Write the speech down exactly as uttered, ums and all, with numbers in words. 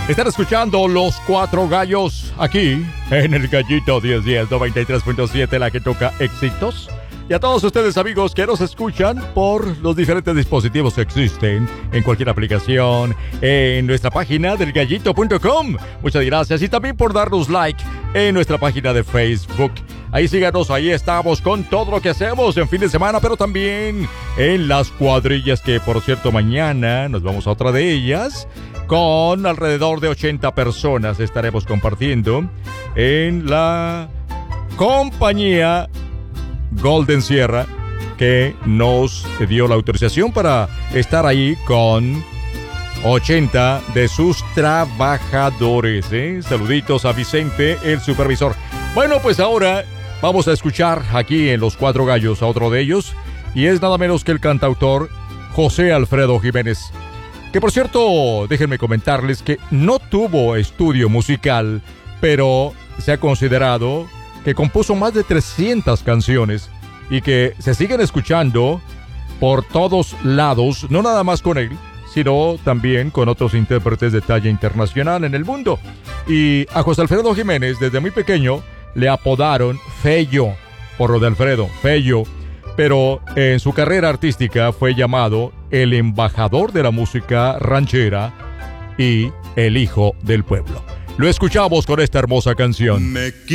Están escuchando Los Cuatro Gallos aquí en el Gallito diez diez noventa y tres punto siete, la que toca éxitos. Y a todos ustedes, amigos, que nos escuchan por los diferentes dispositivos que existen en cualquier aplicación, en nuestra página del gallito punto com. Muchas gracias. Y también por darnos like en nuestra página de Facebook. Ahí síganos, ahí estamos con todo lo que hacemos en fin de semana, pero también en las cuadrillas, que por cierto mañana nos vamos a otra de ellas. Con alrededor de ochenta personas estaremos compartiendo en la compañía Golden Sierra, que nos dio la autorización para estar ahí con ochenta de sus trabajadores, ¿eh? Saluditos a Vicente, el supervisor. Bueno, pues ahora vamos a escuchar aquí en Los Cuatro Gallos a otro de ellos, y es nada menos que el cantautor José Alfredo Jiménez, que por cierto, déjenme comentarles que no tuvo estudio musical, pero se ha considerado que compuso más de trescientas canciones y que se siguen escuchando por todos lados, no nada más con él, sino también con otros intérpretes de talla internacional en el mundo. Y a José Alfredo Jiménez, desde muy pequeño, le apodaron Fello, por lo de Alfredo, Fello, pero en su carrera artística fue llamado el embajador de la música ranchera y el hijo del pueblo. Lo escuchamos con esta hermosa canción. Me